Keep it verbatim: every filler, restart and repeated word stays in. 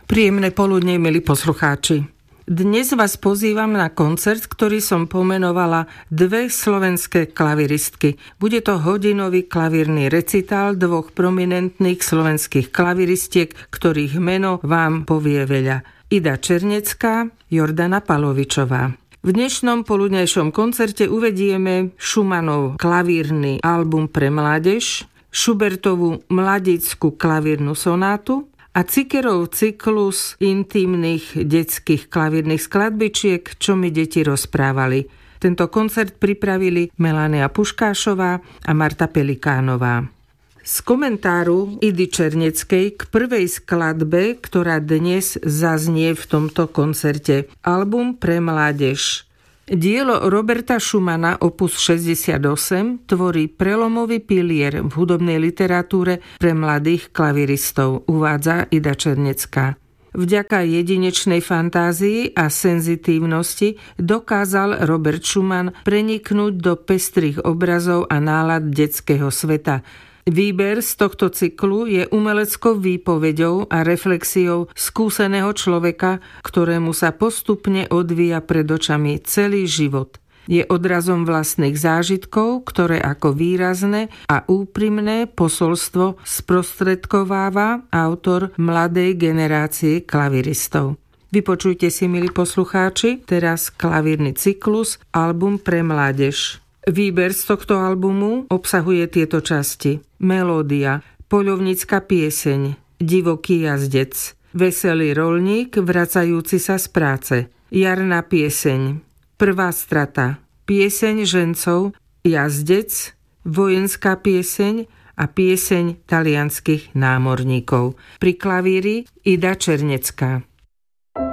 Príjemné poludne, milí poslucháči. Dnes vás pozývam na koncert, ktorý som pomenovala Dve slovenské klaviristky. Bude to hodinový klavírny recitál dvoch prominentných slovenských klaviristiek, ktorých meno vám povie veľa. Ida Černecká, Jordana Palovičová. V dnešnom poludnejšom koncerte uvedieme Schumannov klavírny album pre mládež, Schubertovú mladickú klavírnu sonátu a Cickerov cyklus intimných detských klavírnych skladbičiek, čo mi deti rozprávali. Tento koncert pripravili Melania Puškášová a Marta Pelikánová. Z komentáru Idy Černeckej k prvej skladbe, ktorá dnes zaznie v tomto koncerte, album pre mládež. Dielo Roberta Schumana opus šesťdesiatosem tvorí prelomový pilier v hudobnej literatúre pre mladých klaviristov, uvádza Ida Černecká. Vďaka jedinečnej fantázii a senzitívnosti dokázal Robert Schumann preniknúť do pestrých obrazov a nálad detského sveta. Výber z tohto cyklu je umeleckou výpoveďou a reflexiou skúseného človeka, ktorému sa postupne odvíja pred očami celý život. Je odrazom vlastných zážitkov, ktoré ako výrazné a úprimné posolstvo sprostredkováva autor mladej generácie klaviristov. Vypočujte si, milí poslucháči, teraz klavírny cyklus, album pre mládež. Výber z tohto albumu obsahuje tieto časti. Melódia, poľovnícka pieseň, divoký jazdec, veselý roľník vracajúci sa z práce, jarná pieseň, prvá strata, pieseň žencov, jazdec, vojenská pieseň a pieseň talianskych námorníkov. Pri klavíri Ida Černecká.